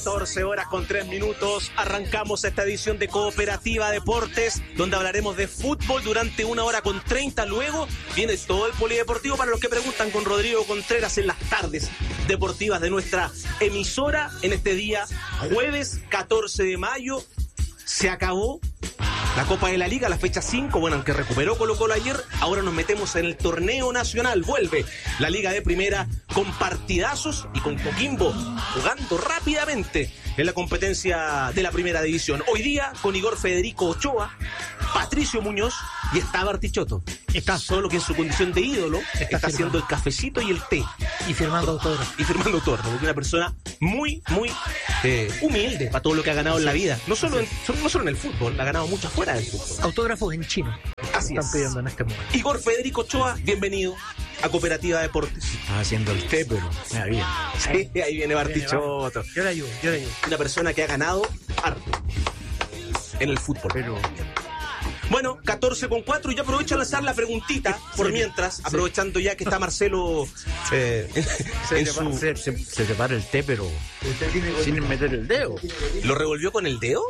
14 horas con 3 minutos, arrancamos esta edición de Cooperativa Deportes, donde hablaremos de fútbol durante 1 hora con 30. Luego viene todo el polideportivo para los que preguntan con Rodrigo Contreras en las tardes deportivas de nuestra emisora. En este día, jueves 14 de mayo, se acabó la Copa de la Liga, la fecha 5, bueno, aunque recuperó Colo-Colo ayer, ahora nos metemos en el torneo nacional. Vuelve la Liga de Primera con partidazos y con Coquimbo jugando rápidamente en la competencia de la Primera División. Hoy día con Igor Federico Ochoa, Patricio Muñoz y está Bartichotto. Está solo que en su condición de ídolo está haciendo el cafecito y el té. Y firmando autógrafos. Y firmando autógrafos, porque es una persona muy humilde para todo lo que ha ganado en la vida. No solo en el fútbol, ha ganado mucho fuera del fútbol. Autógrafos en chino. Así están es. pidiendo en este momento. Igor Federico Ochoa, bienvenido a Cooperativa Deportes. Estaba haciendo el té, pero mira bien. Sí, ahí viene Bartichotto. Yo le ayudo. Una persona que ha ganado harto en el fútbol. Pero bueno, 14:04, y yo aprovecho a lanzar la preguntita por mientras, aprovechando ya que está Marcelo se te para el té, pero sin meter el dedo. ¿Lo revolvió con el dedo?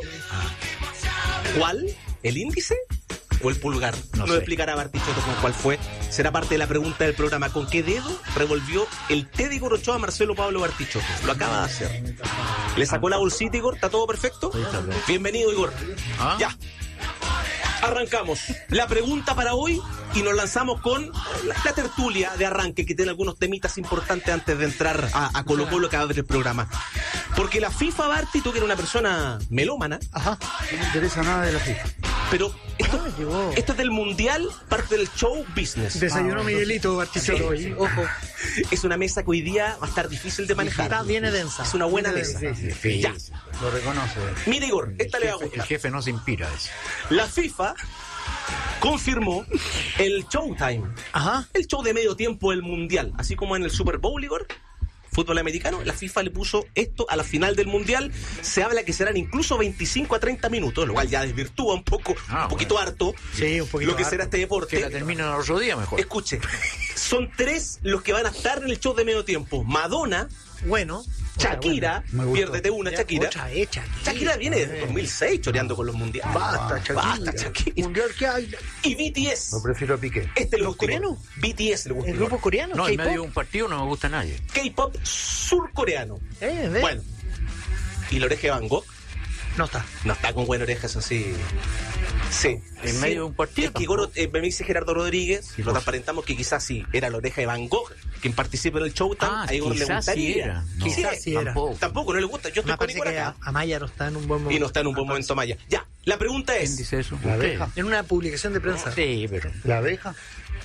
¿Cuál? ¿El índice o el pulgar? No Lo sé. explicará Bartichotto con cuál fue. Será parte de la pregunta del programa. ¿Con qué dedo revolvió el té de Igor Ochoa a Marcelo Pablo Bartichotto? Lo acaba de hacer. ¿Le sacó la bolsita, Igor? ¿Está todo perfecto? Sí, está bien. Bienvenido, Igor. ¿Ah? Ya. Arrancamos la pregunta para hoy y nos lanzamos con la tertulia de arranque, que tiene algunos temitas importantes antes de entrar a Colo Colo, que abre el programa. Porque la FIFA, Barti, tú que eres una persona melómana, Ajá. No me interesa nada de la FIFA. pero esto llegó. es del mundial, parte del show business. Desayunó Miguelito Bartichotto hoy. Sí. Ojo. Es una mesa que hoy día va a estar difícil de manejar. Viene densa. Es una buena Viene mesa. densa. Sí. Ya. Lo reconoce. Mira, Igor, esta le va a El gustar. jefe no se inspira a eso. La FIFA confirmó el Showtime. Ajá. El show de medio tiempo del mundial, así como en el Super Bowl, Igor, fútbol americano, la FIFA le puso esto a la final del mundial. Se habla que serán incluso 25 a 30 minutos, lo cual ya desvirtúa un poquito harto Sí, un poquito lo que harto. será este deporte. Que la terminen el otro día mejor. Escuche, son 3 los que van a estar en el show de medio tiempo: Madonna, Bueno. Shakira, Me gustó. piérdete una, Ya, Shakira. otra hecha. Shakira viene de 2006 choreando con los mundiales. Basta, Shakira. Basta, Shakira. Mundial que hay. Y BTS. Lo prefiero a Piqué. Este le ¿Los gusta, Igor. coreanos? BTS le gusta, El Igor. grupo coreano. No, en K-pop. medio de un partido no me gusta a nadie. K-pop surcoreano. Ve. Bueno, y la oreja de Van Gogh No está. no está con buena oreja, eso sí. Sí. En medio de un partido, Es que Igor, me dice Gerardo Rodríguez, Sí, lo pues. transparentamos que quizás sí era la oreja de Van Gogh quien participa en el Showtime. A Igor le quizás gustaría. sí era. No, Quizás sí era. Tampoco, no le gusta. Yo estoy Me con parece Igor que acá. Amaya no está en un buen momento. Y no está en un buen momento Maya. Ya, la pregunta ¿Quién es, dice eso? La Usted. abeja. En una publicación de prensa. Sí, pero ¿La abeja?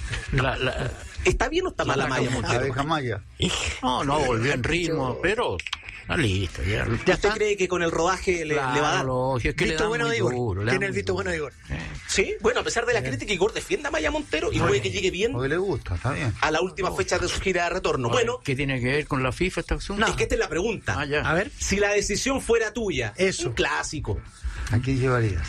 ¿está bien o está mala La Maya Maya La Montero? abeja maya. no volvió en ritmo, pero está listo. Ya ¿Usted está. cree que con el rodaje le va a dar? Claro, si es que le Visto dan bueno muy de Igor. duro, le Tiene dan el visto muy bueno de duro. Igor. Sí, bueno, a pesar de la crítica, Igor defiende a Maya Montero y puede que llegue bien Porque le gusta, está bien. a la última fecha de su gira de retorno. Bueno, ¿Qué tiene que ver con la FIFA esta acción? es que esta es la pregunta. Ah, ya. A ver. Si la decisión fuera tuya, Eso. un clásico, ¿A quién llevarías?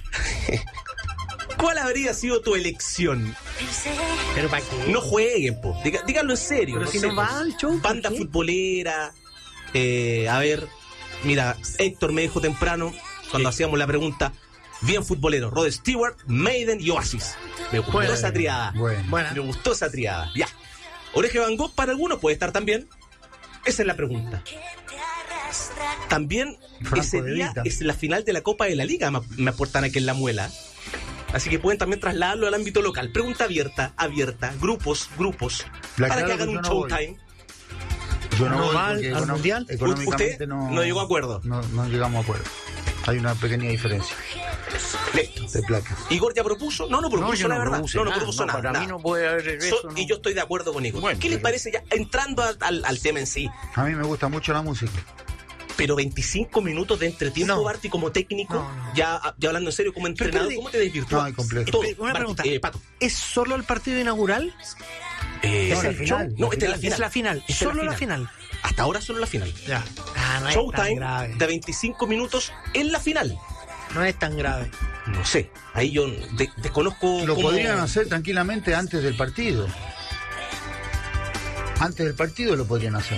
¿cuál habría sido tu elección? Pero ¿para qué? No jueguen, po. Díganlo en serio. Pero si no va al show, ¿por Banda qué? futbolera. A ver, mira, Héctor me dijo temprano, cuando hacíamos la pregunta, bien futbolero. Rod Stewart, Maiden y Oasis. Me gustó Bueno. esa triada. Bueno. Buena. Me gustó esa triada. Ya. Oreja de Van Gogh para algunos puede estar también. Esa es la pregunta. También Franco ese De día Vita. es la final de la Copa de la Liga, me aportan aquí en La Muela. Así que pueden también trasladarlo al ámbito local. Pregunta abierta, grupos, La para que claro hagan que un yo no voy. showtime. Yo ¿No voy va porque al mundial? Económicamente ¿Usted no llegó a acuerdo? No llegamos a acuerdo. Hay una pequeña diferencia Listo. de plata. ¿Igor ya propuso? No propuso, yo la no verdad. propuse No nada. propuso nada. Para nada. mí no puede haber eso. no. Y yo estoy de acuerdo con Igor. Bueno, ¿Qué les pero- parece ya entrando al tema en sí? A mí me gusta mucho la música. Pero 25 minutos de entretiempo, No. Barty, como técnico, No. Ya hablando en serio, como entrenador, espérate. ¿cómo te desvirtúa? No, es complejo. Todo. Una Barty, pregunta. Pato. ¿Es solo el partido inaugural? ¿Es la el final, show? la No, esta es la final. final. Es la final. Esta es Solo la final. Hasta ahora solo la final. Ya. No es tan Showtime grave. de 25 minutos en la final. No es tan grave. No sé, ahí yo desconozco Lo cómo... podrían hacer tranquilamente antes del partido. Antes del partido lo podrían hacer.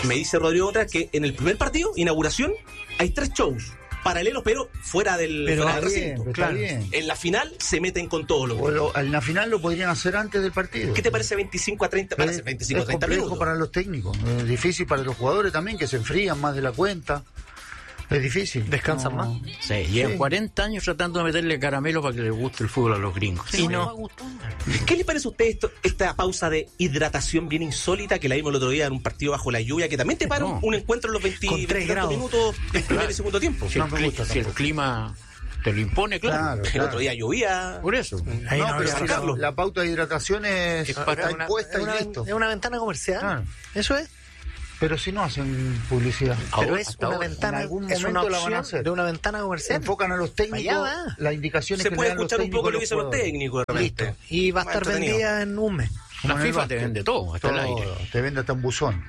Me dice Rodrigo Contreras que en el primer partido, inauguración, hay 3 shows paralelos, pero fuera del recinto. Claro. Bien. En la final se meten con todo lo En la final lo podrían hacer antes del partido. ¿Qué te parece 25 a 30? Para hacer 25 a 30 complejo minutos. Para los técnicos, es difícil para los jugadores también, que se enfrían más de la cuenta. Es difícil. ¿Descansan más? Sí, llevan 40 años tratando de meterle caramelo para que les guste el fútbol a los gringos. Y no. les va gustando. ¿Qué le parece a usted esta pausa de hidratación bien insólita que la vimos el otro día en un partido bajo la lluvia, que también te para un encuentro en los 20 Con 3 grados. minutos del primer y segundo tiempo? Si, si el clima te lo impone, claro. El otro día llovía. Por eso. Ahí No, no pero había si Carlos. la pauta de hidratación está impuesta y listo. Es una ventana comercial. Claro. Eso es. Pero si no hacen publicidad. Pero Ahora, es hasta una ahora, ventana, en algún es una momento la van a opción hacer. de una ventana Se comercial. enfocan a los técnicos, Allá va. las indicaciones Se que puede le dan los escuchar un poco lo que técnicos dicen a los jugadores. técnicos de repente. Listo. Y va a estar Entretenido. vendida en un mes. La Como en el FIFA te básquet. vende todo, hasta el aire. Te vende hasta un buzón.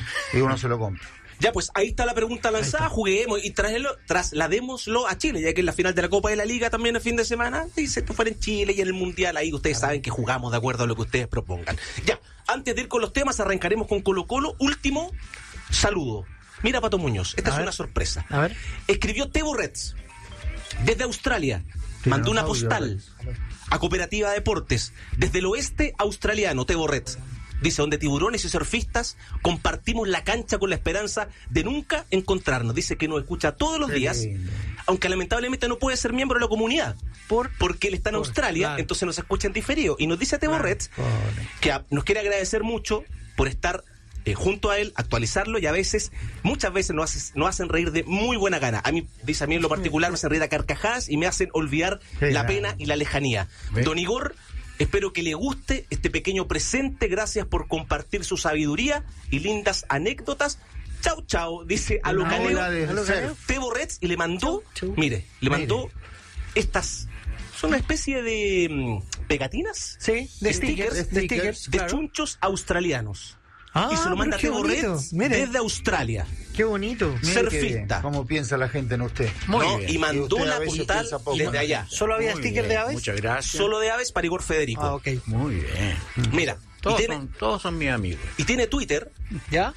Y uno se lo compra. Ya, pues ahí está la pregunta lanzada, juguemos y trasladémoslo a Chile, ya que en la final de la Copa de la Liga también el fin de semana, dice que fuera en Chile y en el Mundial, ahí ustedes saben que jugamos de acuerdo a lo que ustedes propongan. Ya, antes de ir con los temas, arrancaremos con Colo-Colo. Último saludo. Mira, Pato Muñoz, esta es una sorpresa. A ver. Escribió Tebo Reds desde Australia, mandó una postal a Cooperativa Deportes desde el oeste australiano, Tebo Reds. Dice, donde tiburones y surfistas compartimos la cancha con la esperanza de nunca encontrarnos. Dice que nos escucha todos los días, aunque lamentablemente no puede ser miembro de la comunidad, porque él está en Australia, claro. entonces nos escucha en diferido. Y nos dice Tebo Reds que nos quiere agradecer mucho por estar junto a él, actualizarlo, y a veces, muchas veces nos hacen reír de muy buena gana. A mí, dice, a mí en lo particular me hacen reír a carcajadas y me hacen olvidar la pena y la lejanía. Don Igor, espero que le guste este pequeño presente. Gracias por compartir su sabiduría y lindas anécdotas. Chau, chau, dice a lo Una caleo, ola de surf. Tebo Reds, y le mandó, Chau, chau. mire, le mandó estas, son una especie de pegatinas, Sí, de stickers. De stickers, de claro. chunchos australianos. Ah, Y se lo manda pero qué Tebo bonito. Reds Mire. desde Australia. Qué bonito. Mire Surfista. qué bien, ¿cómo piensa la gente en usted? Muy ¿no? bien. Y Y mandó usted a la veces postal piensa poco. desde allá. ¿Solo había Muy stickers bien, de aves? Muchas gracias. Solo de aves para Igor Federico. Ah, ok. Muy bien. Mira, Todos son mis amigos. y tiene Twitter. ¿Ya?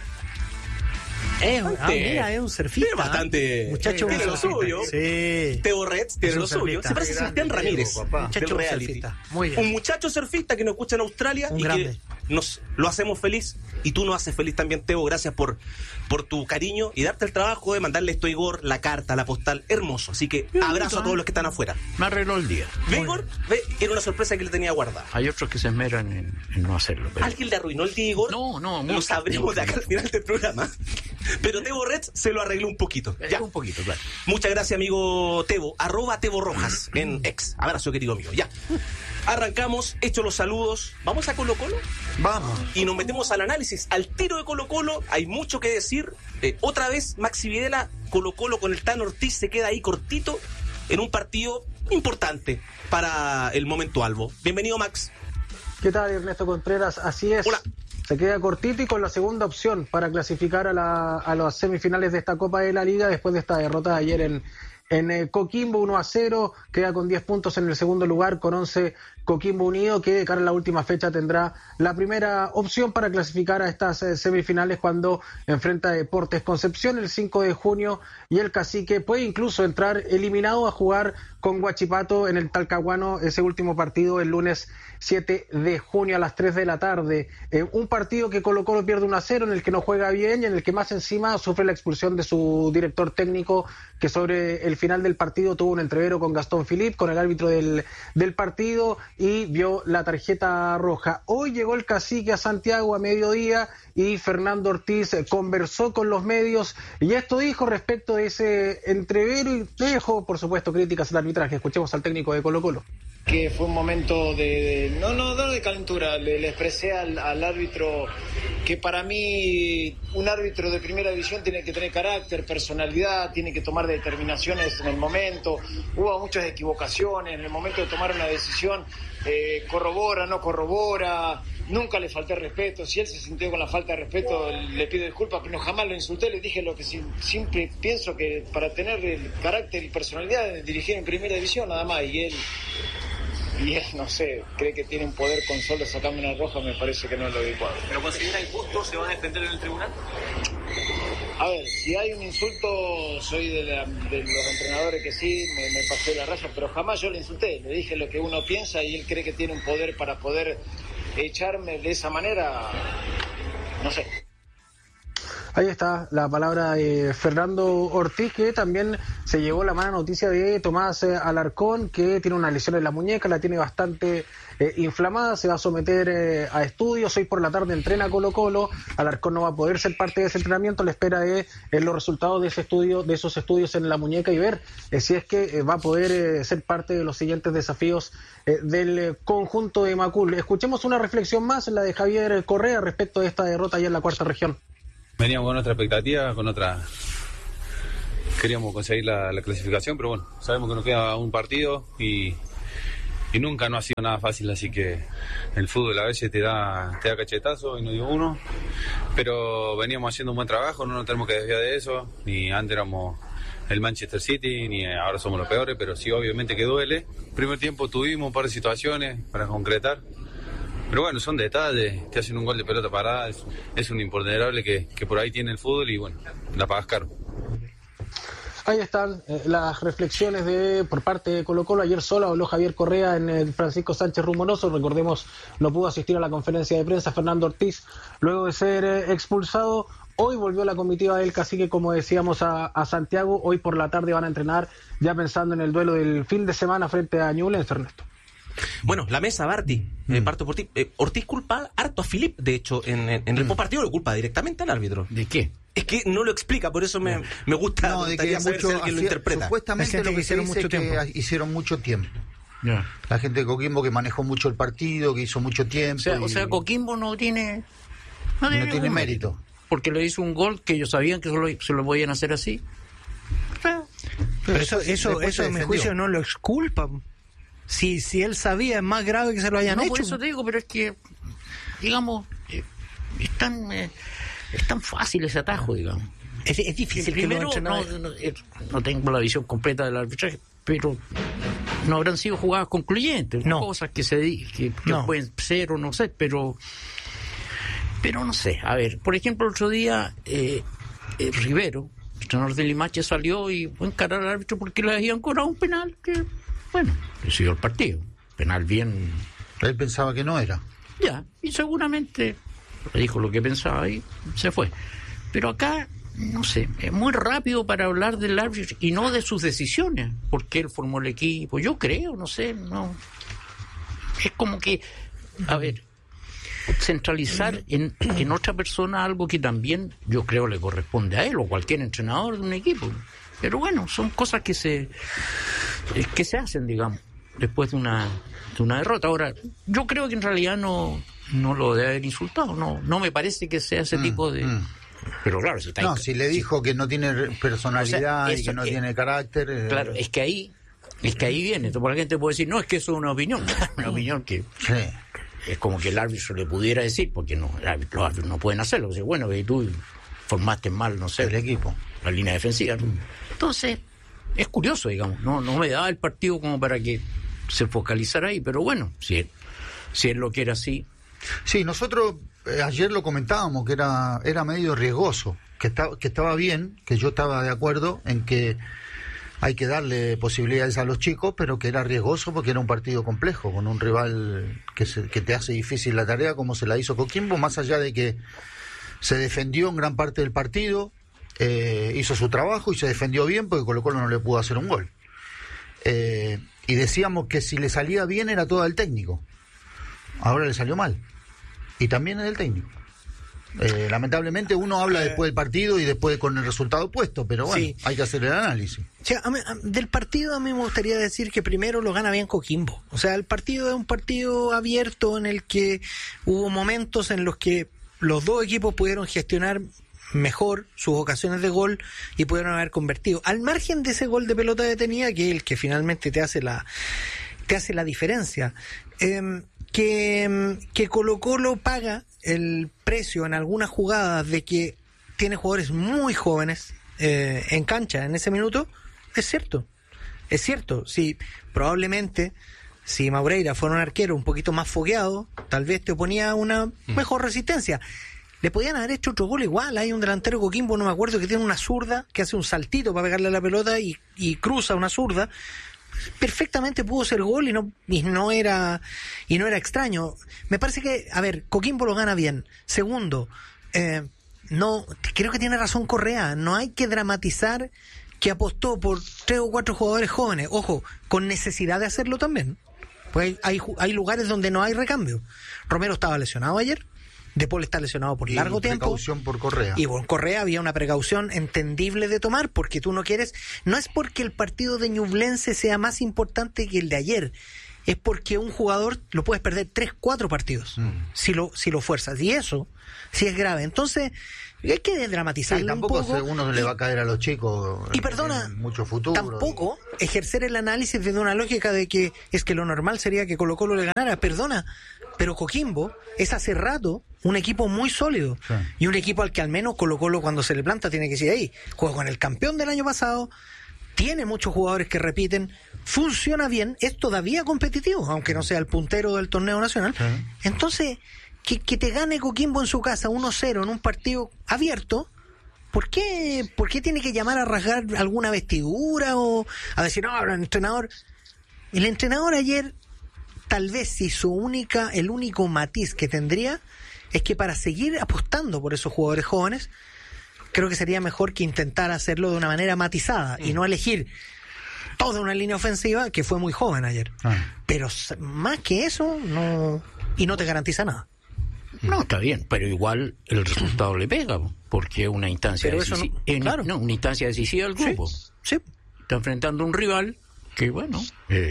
Mira, es un surfista. Es bastante. Muchacho, tiene un lo surfista. suyo. Sí. Tebo Reds tiene Es un lo suyo. surfista. Se parece a Sebastián Grande, Ramírez Tebo, papá. del Muchacho reality. surfista. Muy bien. Un muchacho surfista que nos escucha en Australia Un y grande. que nos lo hacemos feliz. Y tú nos haces feliz también, Tebo. Gracias por tu cariño y darte el trabajo de mandarle esto a Igor, la carta, la postal. Hermoso. Así que abrazo a todos los que están afuera. Me arregló el día. ¿Ve, Igor? Ve, era una sorpresa que le tenía guardada. Hay otros que se esmeran en no hacerlo. Pero... ¿Alguien le arruinó el día, Igor? No, Lo mucho, sabremos de acá al final del programa. Pero Tebo Reds se lo arregló un poquito. Ya. Un poquito, claro. Muchas gracias, amigo Tebo. @Tebo Rojas en ex. Abrazo, querido mío. Ya. Arrancamos, hechos los saludos. Vamos a Colo-Colo Vamos. y nos metemos al análisis. Al tiro de Colo-Colo hay mucho que decir. Otra vez, Maxi Videla, Colo-Colo con el Tano Ortiz se queda ahí cortito en un partido importante para el momento albo. Bienvenido, Max. ¿Qué tal, Ernesto Contreras? Así es. Hola. Se queda cortito y con la segunda opción para clasificar a las semifinales de esta Copa de la Liga después de esta derrota de ayer en Coquimbo 1-0, queda con 10 puntos en el segundo lugar, con 11 Coquimbo Unido, que de cara a la última fecha tendrá la primera opción para clasificar a estas semifinales cuando enfrenta a Deportes Concepción el 5 de junio, y el Cacique puede incluso entrar eliminado a jugar con Huachipato en el Talcahuano ese último partido el lunes 7 de junio a las 3 de la tarde. Un partido que Colo-Colo pierde 1-0, en el que no juega bien y en el que más encima sufre la expulsión de su director técnico, que sobre el final del partido tuvo un entrevero con Gastón Philippe, con el árbitro del partido, y vio la tarjeta roja. Hoy llegó el Cacique a Santiago a mediodía y Fernando Ortiz conversó con los medios y esto dijo respecto de ese entrevero y dejó, por supuesto, críticas al arbitraje. Escuchemos al técnico de Colo-Colo. Que fue un momento no de calentura, le expresé al árbitro que para mí un árbitro de primera división tiene que tener carácter, personalidad, tiene que tomar determinaciones en el momento. Hubo muchas equivocaciones en el momento de tomar una decisión, corrobora, no corrobora, nunca le falté respeto. Si él se sintió con la falta de respeto, le pido disculpas, pero jamás lo insulté, le dije lo que siempre pienso, que para tener el carácter y personalidad de dirigir en primera división nada más, y él y él, no sé, cree que tiene un poder con solo sacarme una roja, me parece que no es lo adecuado. ¿Pero considera injusto? ¿Se va a defender en el tribunal? A ver, si hay un insulto, soy de los entrenadores que sí, me pasé la raya, pero jamás yo le insulté, le dije lo que uno piensa y él cree que tiene un poder para poder echarme de esa manera, no sé. Ahí está la palabra de Fernando Ortiz, que también se llevó la mala noticia de Tomás Alarcón, que tiene una lesión en la muñeca, la tiene bastante inflamada, se va a someter a estudios. Hoy por la tarde entrena Colo-Colo. Alarcón no va a poder ser parte de ese entrenamiento, la espera de los resultados de esos estudios en la muñeca y ver si es que va a poder ser parte de los siguientes desafíos del conjunto de Macul. Escuchemos una reflexión más, la de Javier Correa, respecto de esta derrota allá en la cuarta región. Veníamos con otra expectativa, queríamos conseguir la clasificación, pero bueno, sabemos que nos queda un partido y nunca no ha sido nada fácil, así que el fútbol a veces te da cachetazo y no dio uno, pero veníamos haciendo un buen trabajo, no nos tenemos que desviar de eso, ni antes éramos el Manchester City, ni ahora somos los peores, pero sí obviamente que duele. Primer tiempo tuvimos un par de situaciones para concretar, pero bueno, son detalles, te hacen un gol de pelota parada, es un imponderable que por ahí tiene el fútbol y bueno, la pagas caro. Ahí están las reflexiones por parte de Colo-Colo. Ayer solo habló Javier Correa en el Francisco Sánchez Rumoroso. Recordemos, no pudo asistir a la conferencia de prensa Fernando Ortiz luego de ser expulsado. Hoy volvió la comitiva del Cacique, como decíamos, a Santiago. Hoy por la tarde van a entrenar ya pensando en el duelo del fin de semana frente a Ñublense, Ernesto. Bueno, la mesa, Barty, parto por ti. Ortiz culpa harto a Filip, de hecho, en el postpartido lo culpa directamente al árbitro. ¿De qué? Es que no lo explica, por eso me gusta, no, de que saber si alguien lo interpreta. Supuestamente lo que se dice es que hicieron mucho tiempo. Yeah. La gente de Coquimbo que manejó mucho el partido, que hizo mucho tiempo. O sea, Coquimbo no tiene mérito. Porque le hizo un gol que ellos sabían que se lo podían hacer así. Pero eso en mi juicio no lo exculpa. Si él sabía, es más grave que se lo hayan hecho. Por eso te digo, pero es que, digamos, es tan fácil ese atajo, digamos. Es difícil que lo no tengo la visión completa del arbitraje, pero no habrán sido jugadas concluyentes, cosas que pueden ser o no sé, pero no sé. A ver, por ejemplo, el otro día Rivero, el entrenador de Limache, salió y fue a encarar al árbitro porque le habían cobrado un penal que, bueno, decidió el partido. Penal bien. Él pensaba que no era. Ya, y seguramente le dijo lo que pensaba y se fue. Pero acá, no sé, es muy rápido para hablar del árbitro y no de sus decisiones, porque él formó el equipo. Yo creo, no sé, no. Es como que, a ver, centralizar en otra persona algo que también yo creo le corresponde a él o cualquier entrenador de un equipo. Pero bueno, son cosas que se hacen, digamos, después de una derrota. Ahora, yo creo que en realidad no lo debe haber insultado, no me parece que sea ese tipo de... Pero claro, si le dijo que no tiene personalidad, o sea, y que no tiene carácter... Claro, es que ahí viene. Por la gente puede decir, no, es que eso es una opinión. Una opinión que... Sí. Es como que el árbitro le pudiera decir, porque los árbitros no pueden hacerlo. O sea, bueno, que tú formaste mal, no sé, el equipo, la línea defensiva. Entonces, es curioso, digamos, no me daba el partido como para que se focalizara ahí, pero bueno, si él lo quiere así. Sí, nosotros ayer lo comentábamos, que era medio riesgoso, que estaba bien, que yo estaba de acuerdo en que hay que darle posibilidades a los chicos, pero que era riesgoso porque era un partido complejo, con un rival que te hace difícil la tarea, como se la hizo Coquimbo, más allá de que se defendió en gran parte del partido, hizo su trabajo y se defendió bien porque Colo-Colo no le pudo hacer un gol. Y decíamos que si le salía bien era todo el técnico. Ahora le salió mal. Y también es del técnico. Lamentablemente uno habla después del partido y después con el resultado puesto, pero bueno, sí, hay que hacer el análisis. O sea, del partido a mí me gustaría decir que primero lo gana bien Coquimbo. O sea, el partido es un partido abierto en el que hubo momentos en los que los dos equipos pudieron gestionar mejor sus ocasiones de gol y pudieron haber convertido. Al margen de ese gol de pelota detenida, que es el que finalmente te hace la diferencia. Que Colo-Colo paga el precio en algunas jugadas de que tiene jugadores muy jóvenes en cancha en ese minuto, es cierto, sí, probablemente si Maureira fuera un arquero un poquito más fogueado, tal vez te oponía una mejor resistencia. Le podían haber hecho otro gol igual. Hay un delantero Coquimbo, no me acuerdo, que tiene una zurda, que hace un saltito para pegarle a la pelota y cruza una zurda. Perfectamente pudo ser gol y no era extraño. Me parece que, a ver, Coquimbo lo gana bien. Segundo, no, creo que tiene razón Correa, no hay que dramatizar que apostó por 3 o 4 jugadores jóvenes, ojo, con necesidad de hacerlo también, pues hay lugares donde no hay recambio. Romero estaba lesionado ayer, De Paul está lesionado por largo tiempo. Precaución por Correa. Y por Correa había una precaución entendible de tomar, porque tú no quieres, no es porque el partido de Ñublense sea más importante que el de ayer, es porque un jugador lo puedes perder 3-4 partidos si lo fuerzas, y eso sí es grave. Entonces hay que dramatizarlo tampoco un poco. Uno le va a caer a los chicos y perdona, mucho futuro. Tampoco ejercer el análisis desde una lógica de que es que lo normal sería que Colo-Colo le ganara. Perdona, pero Coquimbo es hace rato un equipo muy sólido, sí, y un equipo al que al menos Colo-Colo cuando se le planta tiene que decir, ahí juega con el campeón del año pasado, tiene muchos jugadores que repiten, funciona bien, es todavía competitivo, aunque no sea el puntero del torneo nacional. Sí. Entonces, que te gane Coquimbo en su casa 1-0 en un partido abierto, ¿por qué tiene que llamar a rasgar alguna vestidura o a decir, no, el entrenador ayer, tal vez si el único matiz que tendría es que para seguir apostando por esos jugadores jóvenes, creo que sería mejor que intentara hacerlo de una manera matizada y no elegir toda una línea ofensiva que fue muy joven ayer. Pero más que eso, no te garantiza nada. No, está bien, pero igual el resultado le pega, porque es una instancia decisiva. Claro. No, una instancia decisiva del grupo. Sí. Está enfrentando a un rival que, bueno,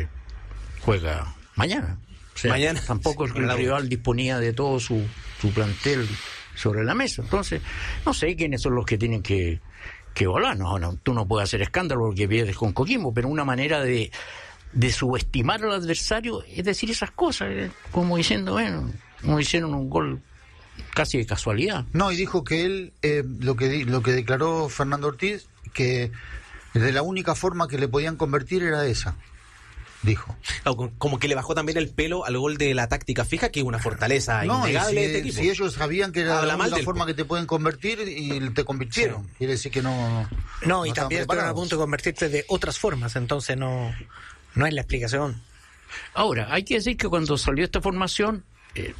juega mañana. O sea, mañana tampoco el rival disponía de todo su plantel sobre la mesa. Entonces, no sé quiénes son los que tienen que volar. No, tú no puedes hacer escándalo porque pierdes con Coquimbo, pero una manera de subestimar al adversario es decir esas cosas, como diciendo, bueno, no hicieron un gol casi de casualidad. No, y dijo que él, lo que declaró Fernando Ortiz, que de la única forma que le podían convertir era esa. Dijo. Como que le bajó también el pelo al gol de la táctica fija, que es una fortaleza innegable de este equipo. Si ellos sabían que era la única forma que te pueden convertir y te convirtieron, sí, quiere decir que no y también están a punto de convertirte de otras formas, entonces no es la explicación. Ahora, hay que decir que cuando salió esta formación, en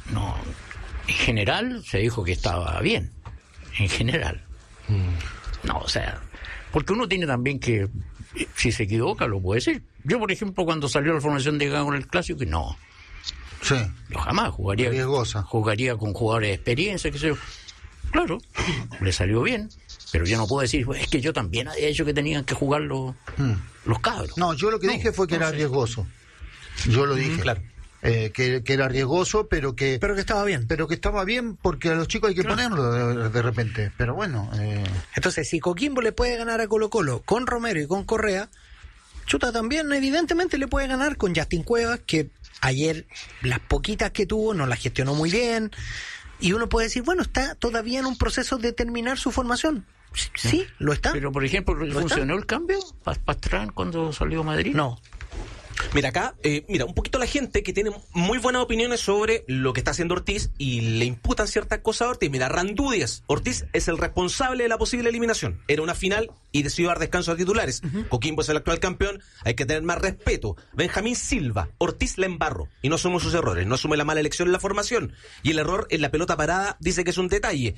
general se dijo que estaba bien, en general. No, o sea, porque uno tiene también que, si se equivoca, lo puede decir. Yo, por ejemplo, cuando salió la formación de Gago en el Clásico, que no. Sí. Yo jamás jugaría con jugadores de experiencia, qué sé yo. Claro, le salió bien, pero yo no puedo decir, es que yo también había hecho que tenían que jugar los cabros. No, yo lo que dije fue que era riesgoso. Yo lo dije. Claro. Que era riesgoso, pero que estaba bien. Pero que estaba bien porque a los chicos hay que ponerlo de repente. Pero bueno. Entonces, si Coquimbo le puede ganar a Colo-Colo con Romero y con Correa, Chuta también evidentemente le puede ganar con Justin Cuevas, que ayer las poquitas que tuvo no las gestionó muy bien. Y uno puede decir, bueno, está todavía en un proceso de terminar su formación. Sí, lo está. Pero, por ejemplo, ¿funcionó el cambio? ¿Pastrán cuando salió a Madrid? No. Mira acá, un poquito la gente que tiene muy buenas opiniones sobre lo que está haciendo Ortiz y le imputan ciertas cosas a Ortiz. Mira, Randú Díaz, Ortiz es el responsable de la posible eliminación. Era una final y decidió dar descanso a titulares. Coquimbo es el actual campeón, hay que tener más respeto. Benjamín Silva, Ortiz la embarró y no somos sus errores, no asume la mala elección en la formación y el error en la pelota parada dice que es un detalle.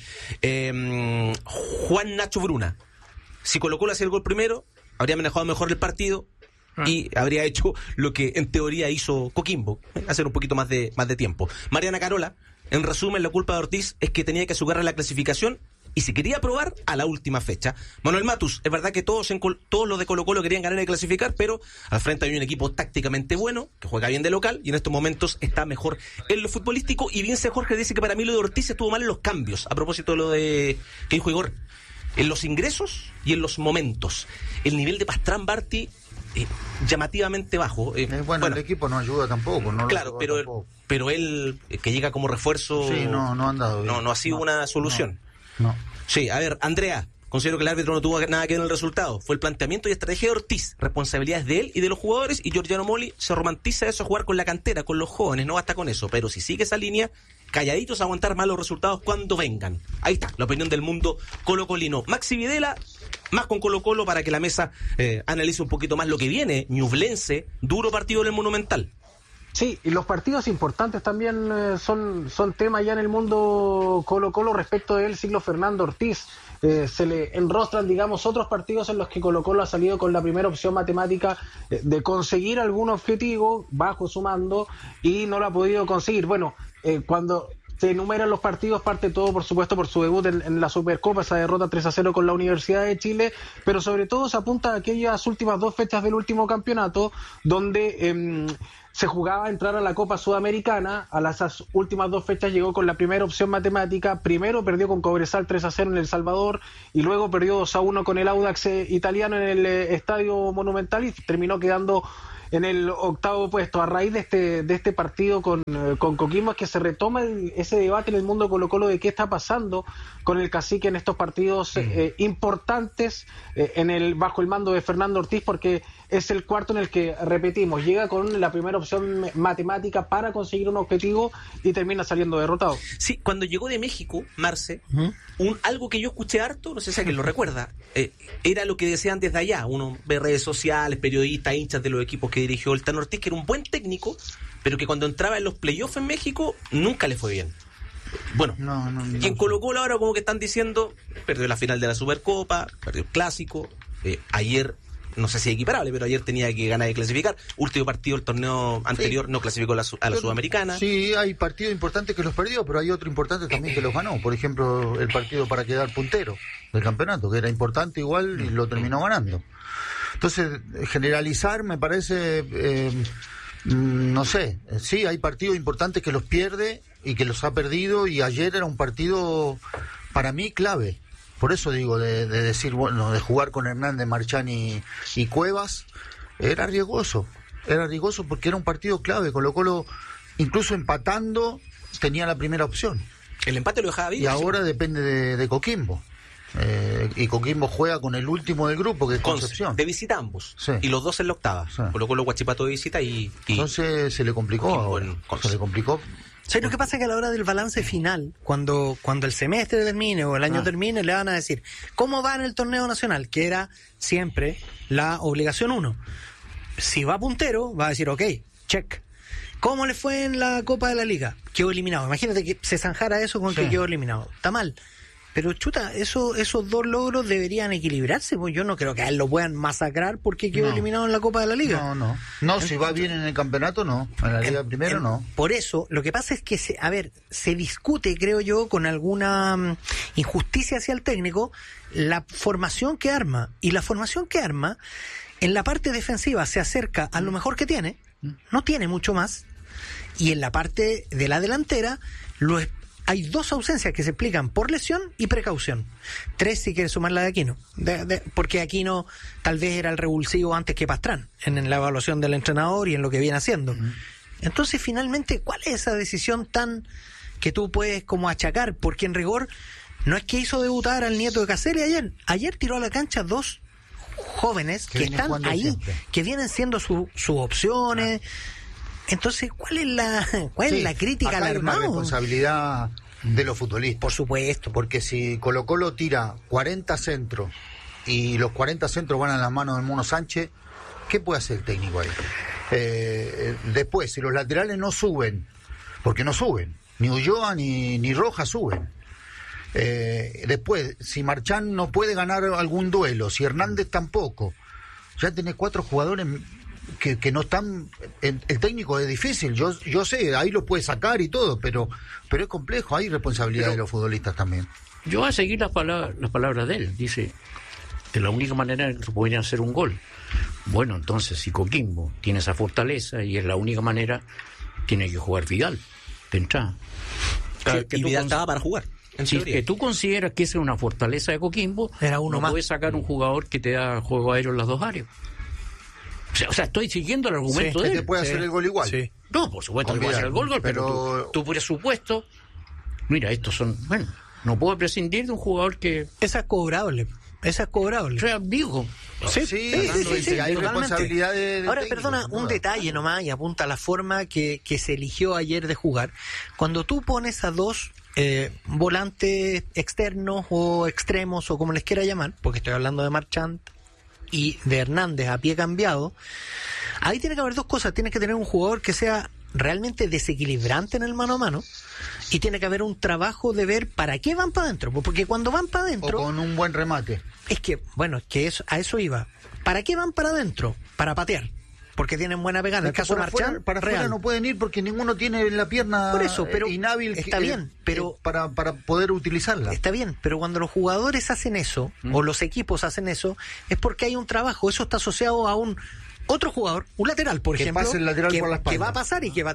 Juan Nacho Bruna, si Colo-Colo hacía el gol primero, habría manejado mejor el partido y habría hecho lo que en teoría hizo Coquimbo, hacer un poquito más de tiempo. Mariana Carola, en resumen, la culpa de Ortiz es que tenía que asegurar la clasificación y se quería probar a la última fecha. Manuel Matus, es verdad que todos los de Colo-Colo querían ganar y clasificar, pero al frente hay un equipo tácticamente bueno, que juega bien de local y en estos momentos está mejor en lo futbolístico. Y bien Jorge dice que para mí lo de Ortiz estuvo mal en los cambios, a propósito de lo de que dijo Igor, en los ingresos y en los momentos. El nivel de Pastrán Barti llamativamente bajo. Bueno, el equipo no ayuda tampoco. No claro, pero él, que llega como refuerzo... Sí, no han dado bien. No ha sido una solución. No. Sí, a ver, Andrea, considero que el árbitro no tuvo nada que ver en el resultado. Fue el planteamiento y estrategia de Ortiz, responsabilidades de él y de los jugadores, y Giorgiano Moli se romantiza eso, jugar con la cantera, con los jóvenes, no basta con eso, pero si sigue esa línea, calladitos a aguantar malos resultados cuando vengan. Ahí está, la opinión del mundo colocolino. Maxi Videla, más con Colo-Colo para que la mesa analice un poquito más lo que viene. Ñublense, duro partido en el Monumental. Sí, y los partidos importantes también son tema ya en el mundo Colo-Colo respecto del siglo Fernando Ortiz. Se le enrostran, digamos, otros partidos en los que Colo-Colo ha salido con la primera opción matemática de conseguir algún objetivo bajo su mando y no lo ha podido conseguir. Bueno, cuando se enumeran los partidos, parte todo, por supuesto, por su debut en la Supercopa, esa derrota 3-0 con la Universidad de Chile, pero sobre todo se apunta a aquellas últimas 2 fechas del último campeonato, donde se jugaba a entrar a la Copa Sudamericana. A las últimas 2 fechas llegó con la primera opción matemática. Primero perdió con Cobresal 3-0 en El Salvador y luego perdió 2-1 con el Audax italiano en el Estadio Monumental y terminó quedando en el 8º puesto. A raíz de este partido con Coquimbo es que se retoma ese debate en el mundo Colo-Colo de qué está pasando con el cacique en estos partidos importantes bajo el mando de Fernando Ortiz, porque es el cuarto en el que, repetimos, llega con la primera opción matemática para conseguir un objetivo y termina saliendo derrotado. Sí, cuando llegó de México, Marce, algo que yo escuché harto, no sé si alguien lo recuerda, era lo que decían desde allá, uno ve redes sociales, periodistas, hinchas de los equipos que dirigió el Tano Ortiz, que era un buen técnico, pero que cuando entraba en los playoffs en México nunca le fue bien. Bueno, y en Colo-Colo ahora como que están diciendo, perdió la final de la Supercopa, perdió el Clásico, ayer, no sé si es equiparable, pero ayer tenía que ganar y clasificar. Último partido del torneo anterior no clasificó a la Sudamericana. Sí, hay partidos importantes que los perdió, pero hay otro importante también que los ganó. Por ejemplo, el partido para quedar puntero del campeonato, que era importante igual y lo terminó ganando. Entonces, generalizar me parece, no sé, sí, hay partidos importantes que los pierde y que los ha perdido, y ayer era un partido para mí clave. Por eso digo, de decir, bueno, de jugar con Hernández, Marchán y Cuevas, era riesgoso porque era un partido clave. Colo-Colo, incluso empatando, tenía la primera opción. El empate lo dejaba vivo. Y ahora depende de Coquimbo. Y Coquimbo juega con el último del grupo, que es Concepción. De visita ambos. Sí. Y los dos en la octava. Sí. Colo-Colo Huachipato de visita y entonces se le complicó. Se le complicó. ¿Sabes lo que pasa? Que a la hora del balance final, cuando el semestre termine o el año termine, le van a decir cómo va en el torneo nacional, que era siempre la obligación 1. Si va puntero, va a decir, ok, check. ¿Cómo le fue en la Copa de la Liga? Quedó eliminado. Imagínate que se zanjara eso con que quedó eliminado. Está mal. Pero chuta, esos dos logros deberían equilibrarse, pues yo no creo que a él lo puedan masacrar porque quedó eliminado en la Copa de la Liga. No, si va bien en el campeonato, no. En la Liga primero, no. Por eso, lo que pasa es que, se discute, creo yo, con alguna injusticia hacia el técnico, la formación que arma. Y la formación que arma, en la parte defensiva se acerca a lo mejor que tiene, no tiene mucho más, y en la parte de la delantera, hay 2 ausencias que se explican por lesión y precaución. 3 si quieres sumar la de Aquino. Porque Aquino tal vez era el revulsivo antes que Pastrán, en la evaluación del entrenador y en lo que viene haciendo. Entonces, finalmente, ¿cuál es esa decisión tan que tú puedes como achacar? Porque en rigor, no es que hizo debutar al nieto de Caselli ayer. Ayer tiró a la cancha 2 jóvenes que están ahí, siempre, que vienen siendo sus opciones. Entonces, ¿cuál es la crítica al armado? Hay una responsabilidad de los futbolistas. Por supuesto. Porque si Colo-Colo tira 40 centros y los 40 centros van a las manos del Mono Sánchez, ¿qué puede hacer el técnico ahí? Después, si los laterales no suben, porque no suben, ni Ulloa ni Rojas suben. Después, si Marchán no puede ganar algún duelo, si Hernández tampoco, ya tenés 4 jugadores que no están. El técnico es difícil, yo sé, ahí lo puede sacar y todo, pero es complejo, hay responsabilidad de los futbolistas también. Yo voy a seguir las palabras de él. Dice, de la única manera en que pueden hacer un gol. Bueno, entonces si Coquimbo tiene esa fortaleza y es la única manera, tiene que jugar Vidal de entrada. Y Vidal estaba para jugar. Si que tú consideras que esa es una fortaleza de Coquimbo, era uno más. Puedes sacar un jugador que te da juego aéreo en las 2 áreas. O sea, estoy siguiendo el argumento de él. ¿Que puede hacer el gol igual? Sí. No, por supuesto que puede hacer el gol, pero tú presupuesto, mira, estos son, bueno, no puedo prescindir de un jugador que... Esa es cobrable. Esa es cobrable. O sea, digo, Sí, hay totalmente. responsabilidad de Ahora, técnico, perdona, sin un duda. detalle nomás, y apunta a la forma que se eligió ayer de jugar. Cuando tú pones a dos volantes externos o extremos, o como les quiera llamar, porque estoy hablando de Marchand y de Hernández a pie cambiado, ahí tiene que haber dos cosas. Tienes que tener un jugador que sea realmente desequilibrante en el mano a mano, y tiene que haber un trabajo de ver para qué van para adentro, porque cuando van para O adentro, con un buen remate. es que a eso iba. ¿Para qué van para adentro? Para patear, porque tienen buena pegada. En el Es que caso de Marchand, para afuera real. no pueden ir porque ninguno tiene la pierna Por eso, pero inhábil está bien, pero para poder utilizarla. Está bien, pero cuando los jugadores hacen eso, o los equipos hacen eso, es porque hay un trabajo. Eso está asociado a un otro jugador, un lateral, por Que ejemplo, pase el lateral por la espalda. que va a pasar y que va